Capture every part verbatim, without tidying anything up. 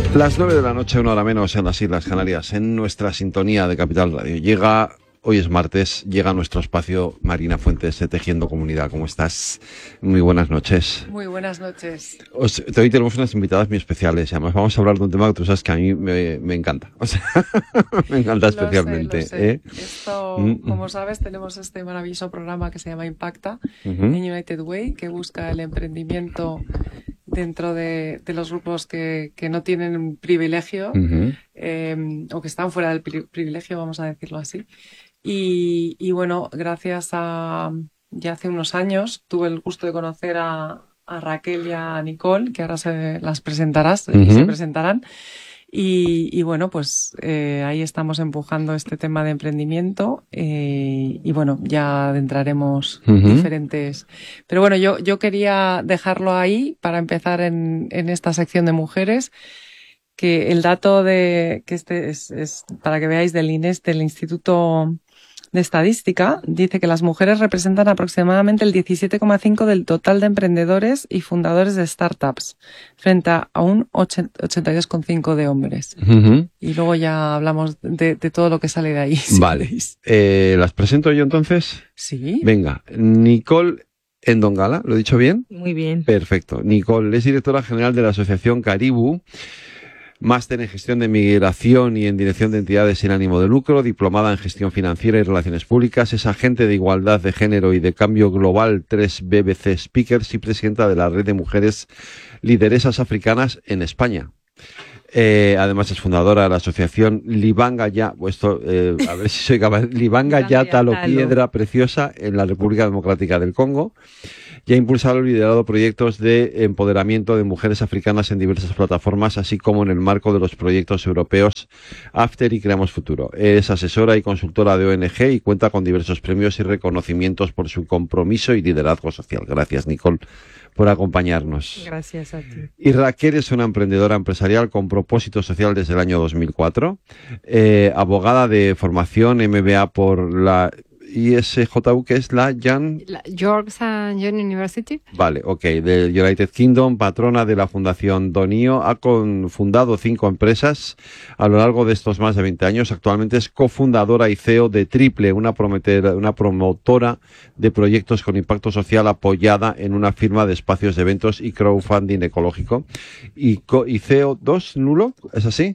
Las nueve de la noche, una hora menos en las Islas Canarias, en nuestra sintonía de Capital Radio. Llega, hoy es martes, llega a nuestro espacio Marina Fuentes de Tejiendo Comunidad. ¿Cómo estás? Muy buenas noches. Muy buenas noches. Os, hoy tenemos unas invitadas muy especiales. Además, vamos a hablar de un tema que tú sabes que a mí me, me encanta. O sea, me encanta lo especialmente. Sé, lo sé. ¿eh? Esto, Mm-mm. como sabes, tenemos este maravilloso programa que se llama Impacta Uh-huh. en United Way, que busca el emprendimiento dentro de, de los grupos que, que no tienen privilegio Uh-huh. eh, o que están fuera del pri- privilegio, vamos a decirlo así. Y, y bueno, gracias a, ya hace unos años, tuve el gusto de conocer a, a Raquel y a Nicole, que ahora se las presentarás y Uh-huh. se presentarán. Y, y bueno, pues eh, ahí estamos empujando este tema de emprendimiento eh, y bueno, ya adentraremos Uh-huh. diferentes. Pero bueno, yo, yo quería dejarlo ahí para empezar en, en esta sección de mujeres, que el dato de, que este es, es para que veáis del INES, del Instituto de Estadística, dice que las mujeres representan aproximadamente el diecisiete coma cinco por ciento del total de emprendedores y fundadores de startups, frente a un ochenta y dos coma cinco por ciento de hombres. Uh-huh. Y luego ya hablamos de, de todo lo que sale de ahí. si Vale. queréis. Eh, ¿Las presento yo entonces? Sí. Venga, Nicole Endongala, ¿lo he dicho bien? Muy bien. Perfecto. Nicole es directora general de la Asociación Caribú, máster en gestión de migración y en dirección de entidades sin ánimo de lucro, diplomada en gestión financiera y relaciones públicas, es agente de igualdad de género y de cambio global tres B B C Speakers y presidenta de la red de mujeres lideresas africanas en España. Eh, además es fundadora de la asociación Libanga Ya, esto, eh, a ver si soy capaz, Libanga Ya Talo Piedra Preciosa en la República Democrática del Congo, y ha impulsado y liderado proyectos de empoderamiento de mujeres africanas en diversas plataformas, así como en el marco de los proyectos europeos After y Creamos Futuro. Es asesora y consultora de O N G y cuenta con diversos premios y reconocimientos por su compromiso y liderazgo social. Gracias, Nicole, por acompañarnos. Gracias a ti. Y Raquel es una emprendedora empresarial con propósito social desde el año dos mil cuatro, eh, abogada de formación, M B A por la I S J U, que es la Jan... La York Saint John University. Vale, ok, del United Kingdom, patrona de la Fundación Donio, ha con- fundado cinco empresas a lo largo de estos más de veinte años. Actualmente es cofundadora y C E O de Triple, una, prometera- una promotora de proyectos con impacto social apoyada en una firma de espacios de eventos y crowdfunding ecológico. Y, co- y C E O dos, nulo, ¿es así?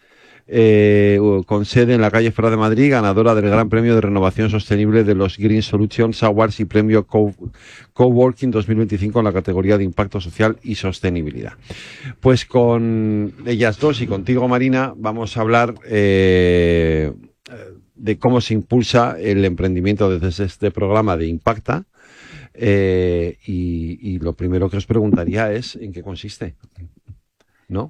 Eh, con sede en la calle Ferraz de Madrid, ganadora del Gran Premio de Renovación Sostenible de los Green Solutions Awards y Premio Co- Coworking dos mil veinticinco en la categoría de Impacto Social y Sostenibilidad. Pues con ellas dos y contigo, Marina, vamos a hablar eh, de cómo se impulsa el emprendimiento desde este programa de Impacta. Eh, y, y lo primero que os preguntaría es ¿en qué consiste? ¿No?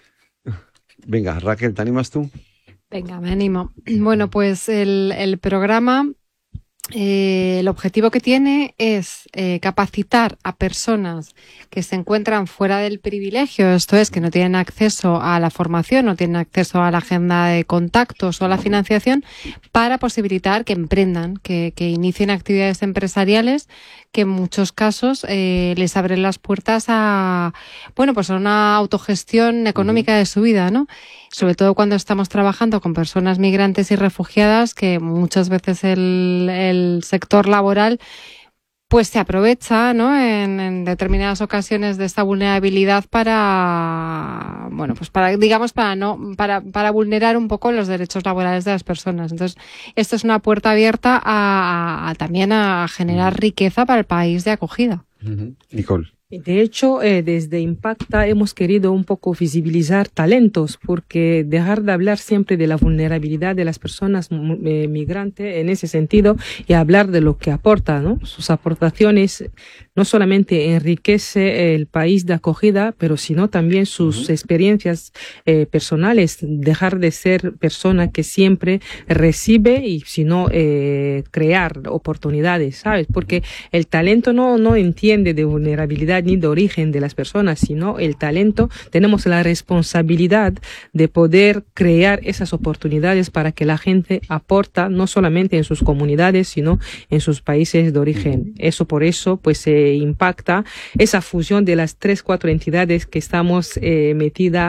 Venga, Raquel, ¿te animas tú? Venga, me animo. Bueno, pues el, el programa, eh, el objetivo que tiene es eh, capacitar a personas que se encuentran fuera del privilegio, esto es, que no tienen acceso a la formación, no tienen acceso a la agenda de contactos o a la financiación, para posibilitar que emprendan, que, que inicien actividades empresariales que en muchos casos eh, les abren las puertas a, bueno, pues a una autogestión económica de su vida, ¿no? Sobre todo cuando estamos trabajando con personas migrantes y refugiadas, que muchas veces el, el sector laboral pues se aprovecha, ¿no? En, en determinadas ocasiones de esta vulnerabilidad para, bueno, pues para, digamos, para no, para, para vulnerar un poco los derechos laborales de las personas. Entonces, esto es una puerta abierta a, a también a generar riqueza para el país de acogida. Uh-huh. Nicole. De hecho, eh, desde Impacta hemos querido un poco visibilizar talentos, porque dejar de hablar siempre de la vulnerabilidad de las personas eh, migrantes en ese sentido y hablar de lo que aporta, ¿no? Sus aportaciones no solamente enriquece el país de acogida, pero sino también sus uh-huh. experiencias eh, personales, dejar de ser persona que siempre recibe y sino eh, crear oportunidades, ¿sabes? Porque el talento no, no entiende de vulnerabilidad ni de origen de las personas, sino el talento, tenemos la responsabilidad de poder crear esas oportunidades para que la gente aporta no solamente en sus comunidades, sino en sus países de origen. Eso por eso pues se eh, impacta esa fusión de las tres, cuatro entidades que estamos eh, metida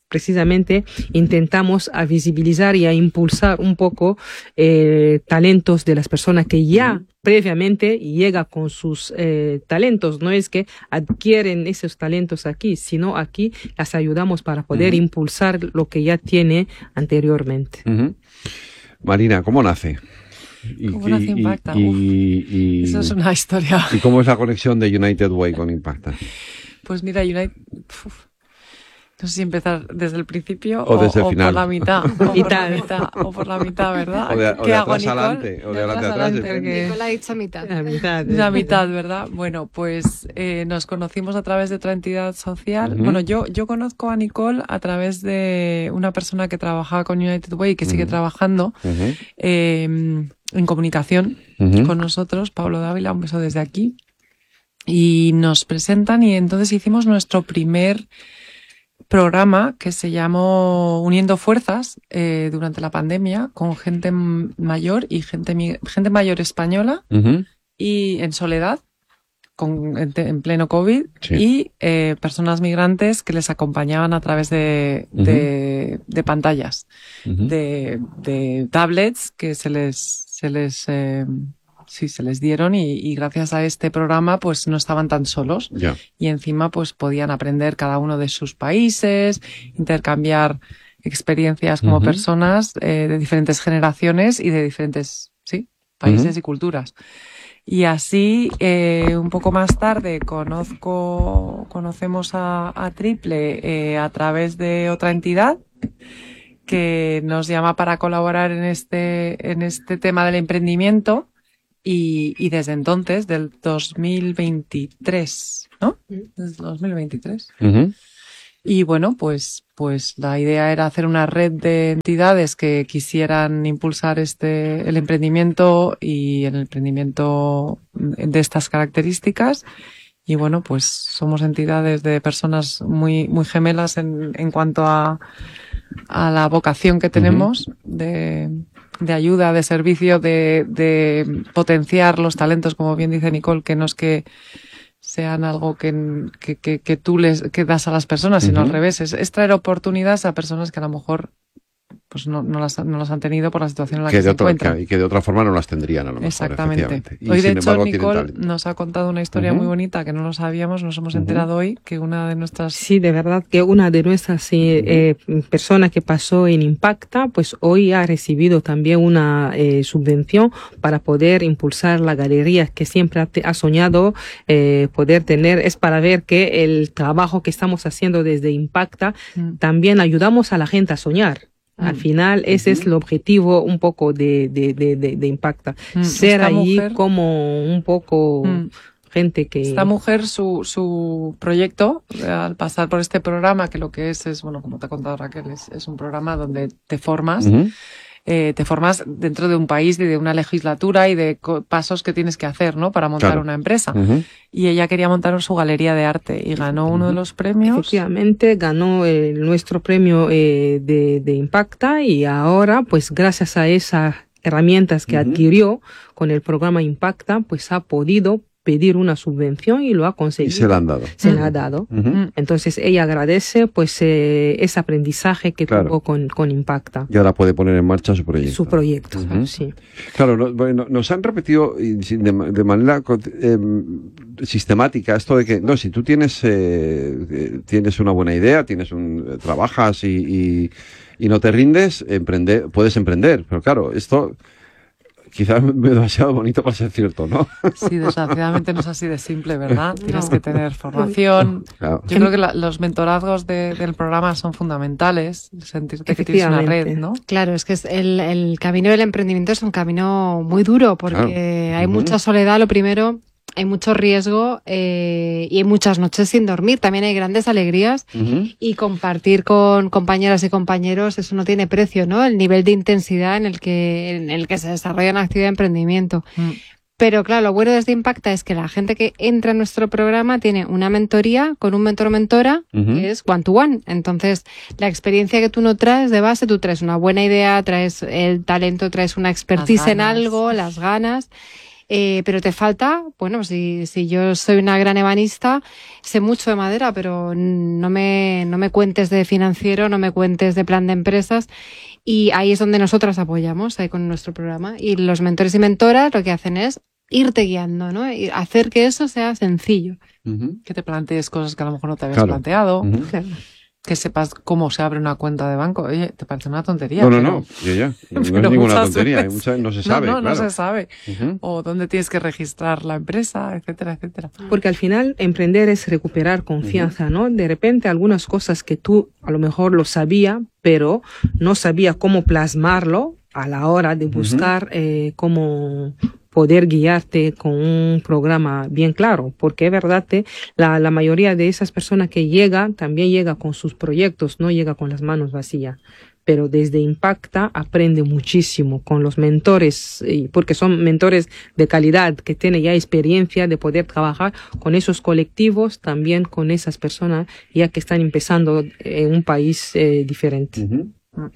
precisamente intentamos a visibilizar y a impulsar un poco eh, talentos de las personas que ya previamente llega con sus eh, talentos. No es que adquieren esos talentos aquí, sino aquí las ayudamos para poder uh-huh. impulsar lo que ya tiene anteriormente. Uh-huh. Marina, ¿cómo nace? Y, ¿Cómo nace y, Impacta? Y, y, y, Eso es una historia. ¿Y cómo es la conexión de United Way con Impacta? Pues mira, United... Uf. No sé si empezar desde el principio o, o, desde el o final. por la mitad, o por la mitad, o por la mitad, ¿verdad? O de, o ¿Qué de hago, atrás Nicole? adelante, o de adelante atrás. Porque... Nicole ha dicho mitad. La mitad. La mitad, ¿verdad? Bueno, pues eh, nos conocimos a través de otra entidad social. Uh-huh. Bueno, yo, yo conozco a Nicole a través de una persona que trabajaba con United Way y que uh-huh. sigue trabajando uh-huh. eh, en comunicación uh-huh. con nosotros, Pablo Dávila, un beso desde aquí. Y nos presentan y entonces hicimos nuestro primer programa que se llamó Uniendo Fuerzas eh, durante la pandemia con gente mayor y gente, gente mayor española uh-huh. y en soledad con, en, en pleno COVID sí. y eh, personas migrantes que les acompañaban a través de, uh-huh. de, de pantallas, uh-huh. de, de tablets que se les, se les eh, sí, se les dieron y, y gracias a este programa pues no estaban tan solos yeah. y encima pues podían aprender cada uno de sus países, intercambiar experiencias como uh-huh. personas eh, de diferentes generaciones y de diferentes sí, países uh-huh. y culturas. Y así, eh, un poco más tarde, conozco, conocemos a, a Triple eh, a través de otra entidad que nos llama para colaborar en este, en este tema del emprendimiento. Y, y desde entonces, del dos mil veintitrés, ¿no? Desde dos mil veintitrés. Uh-huh. Y bueno, pues, pues la idea era hacer una red de entidades que quisieran impulsar este, el emprendimiento y el emprendimiento de estas características. Y bueno, pues somos entidades de personas muy, muy gemelas en, en cuanto a, a la vocación que tenemos uh-huh. de, de ayuda, de servicio, de, de potenciar los talentos, como bien dice Nicole, que no es que sean algo que, que, que, que tú les que das a las personas, sino uh-huh. al revés. Es, es traer oportunidades a personas que a lo mejor pues no, no, las, no las han tenido por la situación en la que, que se otra, encuentran. Que, y que de otra forma no las tendrían a lo mejor. Exactamente. Y hoy, de hecho, Nicole nos ha contado una historia uh-huh. muy bonita que no lo sabíamos, nos hemos enterado uh-huh. hoy, que una de nuestras... Sí, de verdad que una de nuestras eh, uh-huh. eh, personas que pasó en Impacta, pues hoy ha recibido también una eh, subvención para poder impulsar la galería que siempre ha, ha soñado eh, poder tener. Es para ver que el trabajo que estamos haciendo desde Impacta uh-huh. también ayudamos a la gente a soñar. Al final, ese uh-huh. es el objetivo un poco de, de, de, de, de Impacta. Mm, Ser ahí mujer, como un poco mm, gente que... Esta mujer, su, su proyecto, al pasar por este programa, que lo que es, es bueno, como te ha contado Raquel, es, es un programa donde te formas, uh-huh. eh, te formas dentro de un país y de una legislatura y de co- pasos que tienes que hacer, ¿no? Para montar claro. una empresa. Uh-huh. Y ella quería montar su galería de arte y ganó uh-huh. uno de los premios. Efectivamente, ganó eh, nuestro premio eh, de, de Impacta y ahora, pues gracias a esas herramientas que uh-huh. adquirió con el programa Impacta, pues ha podido pedir una subvención y lo ha conseguido. Y se la han dado. Se uh-huh. la ha dado. Uh-huh. Entonces ella agradece pues eh, ese aprendizaje que claro. tuvo con, con Impacta. Y ahora puede poner en marcha su proyecto. Su proyecto, uh-huh. sí. Claro, no, bueno, nos han repetido de, de manera eh, sistemática esto de que, no, si tú tienes, eh, tienes una buena idea, tienes un, trabajas y, y, y no te rindes, emprender, puedes emprender. Pero claro, esto... Quizás demasiado bonito para ser cierto, ¿no? Sí, desgraciadamente no es así de simple, ¿verdad? No. Tienes que tener formación. Claro. Yo creo que la, los mentorazgos de, del programa son fundamentales, sentirte que tienes una red, ¿no? Claro, es que es el, el camino del emprendimiento es un camino muy duro porque claro. hay uh-huh. mucha soledad, lo primero... Hay mucho riesgo eh, y hay muchas noches sin dormir. También hay grandes alegrías uh-huh. y compartir con compañeras y compañeros, eso no tiene precio, ¿no? El nivel de intensidad en el que, en el que se desarrolla una actividad de emprendimiento. Uh-huh. Pero claro, lo bueno desde Impacta es que la gente que entra en nuestro programa tiene una mentoría con un mentor o mentora uh-huh. que es one to one. Entonces, la experiencia que tú no traes de base, tú traes una buena idea, traes el talento, traes una expertise en algo, las ganas... Eh, pero te falta, bueno, si, si yo soy una gran ebanista, sé mucho de madera, pero no me, no me cuentes de financiero, no me cuentes de plan de empresas. Y ahí es donde nosotras apoyamos, ahí con nuestro programa. Y los mentores y mentoras lo que hacen es irte guiando, ¿no? Y hacer que eso sea sencillo. Uh-huh. Que te plantees cosas que a lo mejor no te habías claro. planteado. Uh-huh. Claro. Que sepas cómo se abre una cuenta de banco. Oye, te parece una tontería. No, no, pero... no, ya, ya. No es ninguna tontería. Veces... Hay muchas, no se sabe. No, no, claro. no se sabe. Uh-huh. O dónde tienes que registrar la empresa, etcétera, etcétera. Porque al final emprender es recuperar confianza, uh-huh. ¿no? De repente algunas cosas que tú a lo mejor lo sabía, pero no sabía cómo plasmarlo a la hora de buscar uh-huh. eh, cómo poder guiarte con un programa bien claro, porque es verdad que la, la mayoría de esas personas que llegan también llega con sus proyectos, no llega con las manos vacías, pero desde Impacta aprende muchísimo con los mentores, porque son mentores de calidad que tienen ya experiencia de poder trabajar con esos colectivos, también con esas personas ya que están empezando en un país eh, diferente. Uh-huh.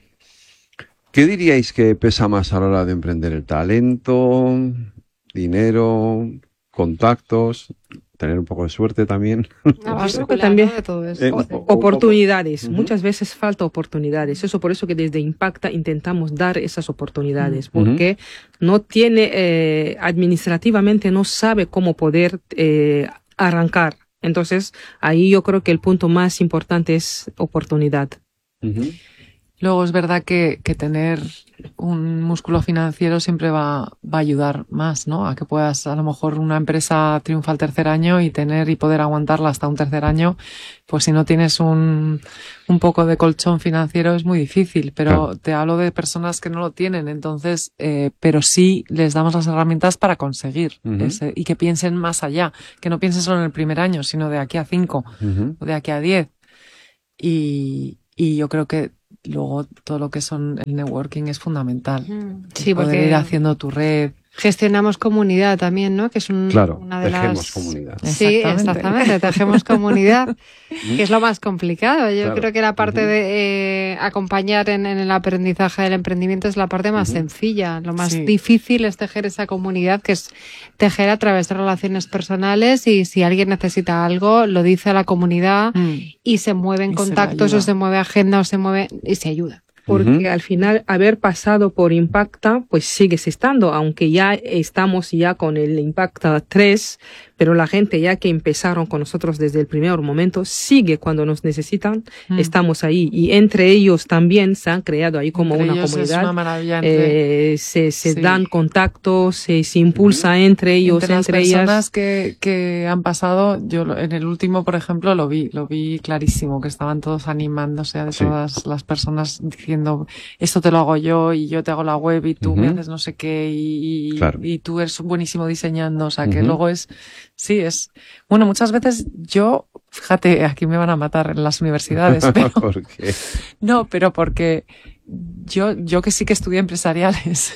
¿Qué diríais que pesa más a la hora de emprender? ¿El talento, dinero, contactos, tener un poco de suerte también? No, yo creo que también de todo eso. Eh, o, oportunidades. Uh-huh. Muchas veces falta oportunidades. Eso por eso que desde Impacta intentamos dar esas oportunidades, uh-huh. porque no tiene, eh, administrativamente no sabe cómo poder eh, arrancar. Entonces, ahí yo creo que el punto más importante es oportunidad. Uh-huh. Luego es verdad que, que tener un músculo financiero siempre va, va a ayudar más, ¿no? A que puedas, a lo mejor una empresa triunfa al tercer año y tener y poder aguantarla hasta un tercer año, pues si no tienes un, un poco de colchón financiero es muy difícil, pero claro. Te hablo de personas que no lo tienen, entonces, eh, pero sí les damos las herramientas para conseguir uh-huh. ese, y que piensen más allá, que no piensen solo en el primer año, sino de aquí a cinco, uh-huh. o de aquí a diez. Y, y yo creo que luego todo lo que son el networking es fundamental. Sí, poder porque ir haciendo tu red. Gestionamos comunidad también, ¿no? Que es un, claro, una de tejemos las... comunidad. Sí, exactamente, tejemos comunidad, que es lo más complicado. Yo claro. creo que la parte uh-huh. de eh, acompañar en, en el aprendizaje del emprendimiento es la parte más uh-huh. sencilla. Lo más sí. difícil es tejer esa comunidad, que es tejer a través de relaciones personales, y si alguien necesita algo, lo dice a la comunidad uh-huh. y se mueven y contactos se o se mueve agenda o se mueve y se ayuda. Porque uh-huh. al final haber pasado por Impacta, pues sigues estando, aunque ya estamos ya con el Impacta tres, pero la gente ya que empezaron con nosotros desde el primer momento sigue cuando nos necesitan, mm. estamos ahí, y entre ellos también se han creado ahí como entre una comunidad, es una maravilla, entre... eh, se, se sí. dan contactos, se, se impulsa uh-huh. entre ellos, entre, entre las ellas. Personas que, que han pasado, yo en el último, por ejemplo, lo vi, lo vi clarísimo, que estaban todos animándose a de sí. todas las personas diciendo, esto te lo hago yo, y yo te hago la web, y tú uh-huh. me haces no sé qué, y, y, claro. y tú eres buenísimo diseñando, o sea, que uh-huh. luego es, sí, es, bueno, muchas veces yo, fíjate, aquí me van a matar en las universidades, pero, ¿por qué? No, pero porque yo, yo que sí que estudié empresariales,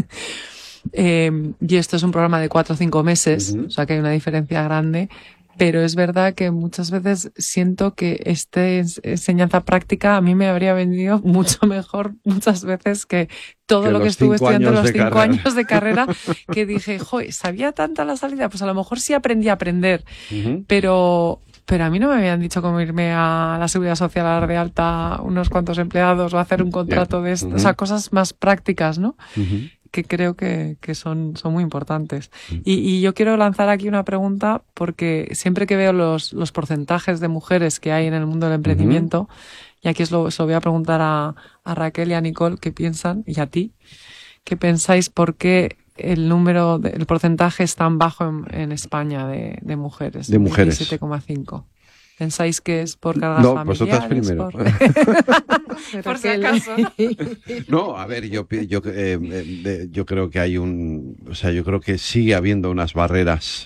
eh, y esto es un programa de cuatro o cinco meses, uh-huh. o sea que hay una diferencia grande, pero es verdad que muchas veces siento que esta enseñanza práctica a mí me habría venido mucho mejor muchas veces que todo que lo que estuve estudiando en los cinco carrera. años de carrera, que dije, joder, ¿sabía tanta la salida? Pues a lo mejor sí aprendí a aprender, uh-huh. pero... Pero a mí no me habían dicho cómo irme a la Seguridad Social a dar de alta unos cuantos empleados o hacer un contrato yeah. de esto, uh-huh. o sea, cosas más prácticas, ¿no? Uh-huh. Que creo que, que son, son muy importantes. Uh-huh. Y, y yo quiero lanzar aquí una pregunta, porque siempre que veo los, los porcentajes de mujeres que hay en el mundo del emprendimiento, uh-huh. y aquí os lo, os lo voy a preguntar a, a Raquel y a Nicole, ¿qué piensan? Y a ti, ¿qué pensáis por qué el número, de, el porcentaje es tan bajo en, en España de, de mujeres? De mujeres. diecisiete coma cinco. ¿Pensáis que es por cargas no, familiares? No, vosotras primero. Por, por si acaso. No, a ver, yo, yo, eh, eh, yo creo que hay un... O sea, yo creo que sigue habiendo unas barreras,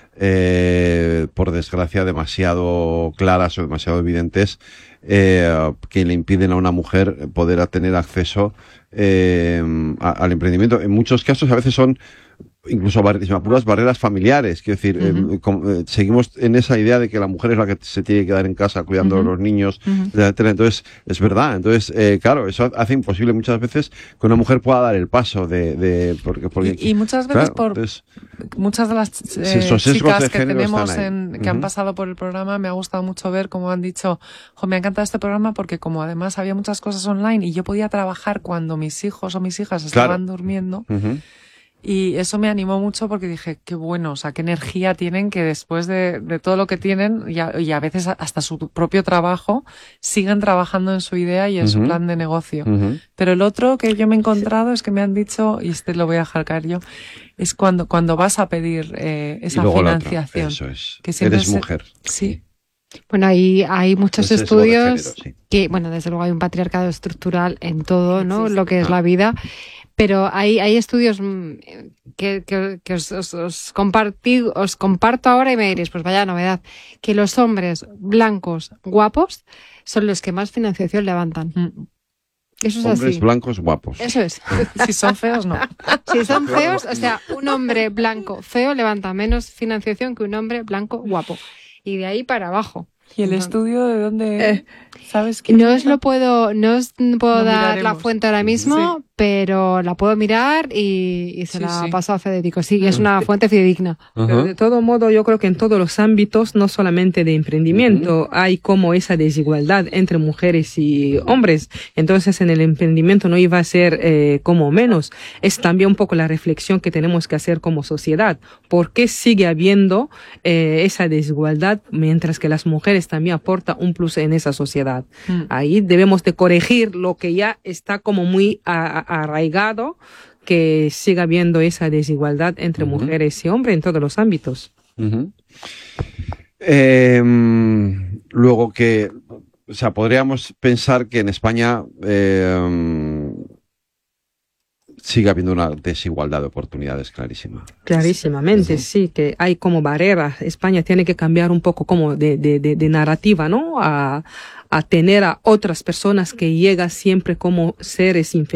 eh, por desgracia, demasiado claras o demasiado evidentes, eh, que le impiden a una mujer poder tener acceso eh, a, al emprendimiento. En muchos casos, a veces son incluso bar si me apuras, barreras familiares. Quiero decir, uh-huh. eh, com, eh, seguimos en esa idea de que la mujer es la que se tiene que quedar en casa cuidando uh-huh. de los niños, uh-huh. etcétera. Entonces, es verdad. Entonces, eh, claro, eso hace imposible muchas veces que una mujer pueda dar el paso de... de porque, porque, y, y muchas veces claro, por... Entonces, muchas de las eh, sí, chicas que tenemos en, que uh-huh. han pasado por el programa, me ha gustado mucho ver cómo han dicho, jo, me ha encantado este programa porque como además había muchas cosas online y yo podía trabajar cuando mis hijos o mis hijas estaban claro. durmiendo. Uh-huh. Y eso me animó mucho porque dije, qué bueno, o sea, qué energía tienen que después de, de todo lo que tienen y a, y a veces hasta su propio trabajo, siguen trabajando en su idea y en uh-huh. su plan de negocio. Uh-huh. Pero el otro que yo me he encontrado es que me han dicho, y este lo voy a dejar caer yo, es cuando, cuando vas a pedir eh, esa financiación. Eso es. Que Eres se, mujer. Sí. Bueno, hay, hay muchos es estudios género, sí. que, bueno, desde luego hay un patriarcado estructural en todo, ¿no? Sí, sí. Lo que es ah. la vida. Pero hay, hay estudios que, que, que os, os, os, compartí, os comparto ahora y me diréis, pues vaya novedad, que los hombres blancos guapos son los que más financiación levantan. Eso es hombres así. blancos guapos. Eso es. Si son feos, no. Si son feos, o sea, un hombre blanco feo levanta menos financiación que un hombre blanco guapo. Y de ahí para abajo. ¿Y el no. estudio de dónde? Eh, ¿Sabes qué? No os lo puedo, no os puedo Lo dar miraremos. la fuente ahora mismo, sí. pero la puedo mirar y, y se sí, la sí. paso a Federico. Sí, es una fuente fidedigna. Uh-huh. Pero de todo modo, yo creo que en todos los ámbitos, no solamente de emprendimiento, uh-huh. hay como esa desigualdad entre mujeres y hombres. Entonces, en el emprendimiento no iba a ser eh, como menos. Es también un poco la reflexión que tenemos que hacer como sociedad. ¿Por qué sigue habiendo eh, esa desigualdad mientras que las mujeres también aportan un plus en esa sociedad? Uh-huh. Ahí debemos de corregir lo que ya está como muy a, a, arraigado, que siga habiendo esa desigualdad entre uh-huh. mujeres y hombres en todos los ámbitos. Uh-huh. Eh, luego que, o sea, podríamos pensar que en España eh, sigue habiendo una desigualdad de oportunidades clarísima. Clarísimamente, sí, que hay como barreras. España tiene que cambiar un poco como de, de, de, de narrativa, ¿no? A, a tener a otras personas que llegan siempre como seres inferiores.